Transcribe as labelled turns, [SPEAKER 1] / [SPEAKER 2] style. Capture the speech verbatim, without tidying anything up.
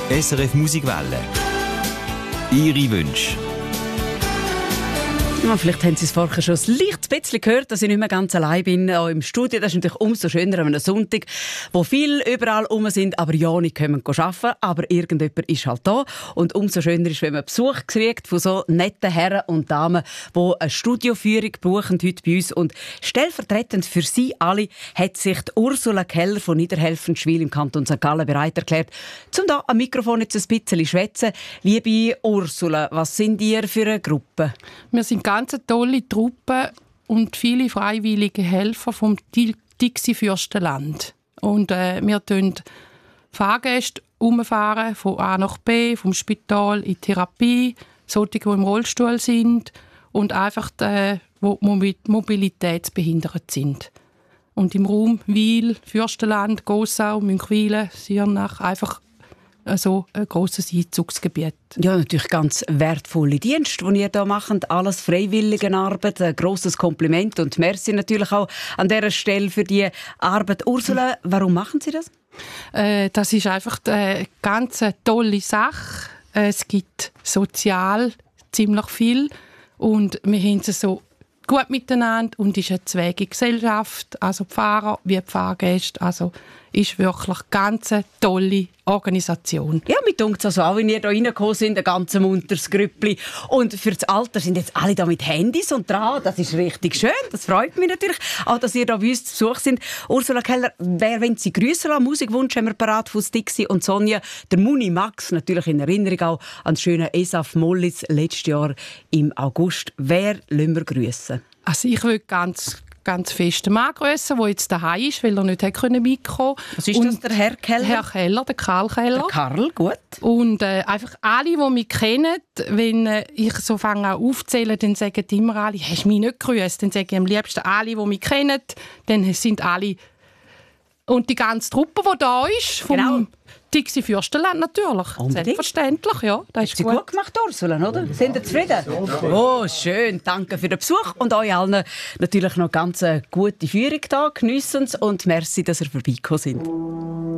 [SPEAKER 1] S R F Musikwelle. Ihre Wünsche.
[SPEAKER 2] Ja, vielleicht haben Sie es vorher schon ein leichtes bisschen gehört, dass ich nicht mehr ganz allein bin auch im Studio. Das ist natürlich umso schöner an einem Sonntag, wo viele überall rum sind, aber ja nicht können arbeiten. Aber irgendjemand ist halt da. Und umso schöner ist, wenn man Besuch kriegt von so netten Herren und Damen, die eine Studioführung buchen heute bei uns. Und stellvertretend für Sie alle hat sich die Ursula Keller von Niederhelfenschwil im Kanton Sankt Gallen bereit erklärt, um da am Mikrofon jetzt ein bisschen zu schwätzen. Liebe Ursula, was sind ihr für eine Gruppe?
[SPEAKER 3] Wir sind ganz eine tolle Truppe und viele freiwillige Helfer vom Dixie-Fürstenland. Und äh, wir fahren Fahrgäste umfahren von A nach B, vom Spital in Therapie, solche, die im Rollstuhl sind und einfach die, die mobilitätsbehindert sind. Und im Raum Wil, Fürstenland, Gossau, Münchwilen, Sirnach, einfach also ein grosses Einzugsgebiet.
[SPEAKER 2] Ja, natürlich ganz wertvolle Dienste, die ihr hier macht. Alles Freiwilligenarbeit. Ein grosses Kompliment und merci natürlich auch an dieser Stelle für die Arbeit. Ursula, warum machen Sie das?
[SPEAKER 3] Äh, das ist einfach eine ganz tolle Sache. Es gibt sozial ziemlich viel und wir haben es so gut miteinander und ist eine zweige Gesellschaft, also die Fahrer wie die Fahrgäste, also ist wirklich eine ganz tolle Organisation.
[SPEAKER 2] Ja, mir denkt es also auch, wenn ihr hier reingekommen sind, ein ganz munteres Grüppli. Und für das Alter sind jetzt alle da mit Handys und dran. Das ist richtig schön, das freut mich natürlich. Auch, dass ihr da bei uns zu Besuch sind. Ursula Keller, wer wenn Sie grüßen lassen? Musikwunsch haben wir parat von Dixie und Sonja. Der Muni Max, natürlich in Erinnerung auch an das schöne Esaf Mollitz letztes Jahr im August. Wer lassen wir grüssen?
[SPEAKER 3] Also ich will ganz ganz fest den Mann grüssen, der jetzt daheim ist, weil er nicht mitkommen konnte.
[SPEAKER 2] Was ist das, der Herr Keller?
[SPEAKER 3] Herr Keller, der Karl Keller.
[SPEAKER 2] Der Karl, gut.
[SPEAKER 3] Und äh, einfach alle, die mich kennen, wenn äh, ich so fange an aufzählen, dann sagen immer alle, hast du mich nicht gegrüsst? Dann sage ich am liebsten alle, die mich kennen, dann sind alle... Und die ganze Truppe, die da ist, vom
[SPEAKER 2] genau.
[SPEAKER 3] Dixie Fürstenland natürlich.
[SPEAKER 2] Unbedingt.
[SPEAKER 3] Selbstverständlich, ja. Das ist
[SPEAKER 2] Sie gut. gut gemacht, Ursula, oder? Sind Sie zufrieden? Oh, schön. Danke für den Besuch und euch allen natürlich noch ganz eine gute Führung da. Geniessen Sie und merci, dass ihr vorbeigekommen sind.